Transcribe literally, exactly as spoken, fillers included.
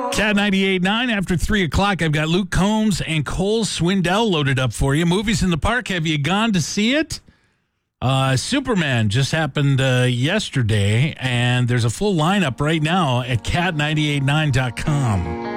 Cat ninety-eight point nine after three o'clock. I've got Luke Combs and Cole Swindell loaded up for you. Movies in the Park. Have you gone to see it? Uh, Superman just happened uh, yesterday, and there's a full lineup right now at cat ninety-eight point nine dot com.